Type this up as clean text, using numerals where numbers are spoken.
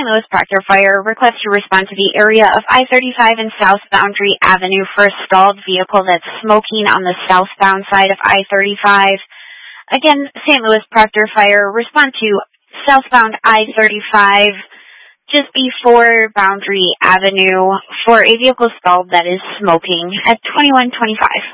St. Louis Proctor Fire requests you respond to the area of I-35 and South Boundary Avenue for a stalled vehicle that's smoking on the southbound side of I-35. Again, St. Louis Proctor Fire, respond to southbound I-35 just before Boundary Avenue for a vehicle stalled that is smoking at 2125.